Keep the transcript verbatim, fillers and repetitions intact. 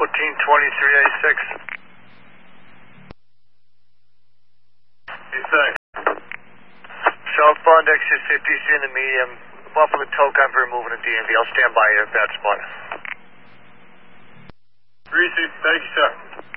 fourteen twenty-three A six. Hey, thanks. Southbound exit fifty, C in the medium. Buffalo tow convoy moving to D M V. I'll stand by you at that spot. Greasy, thank you, sir.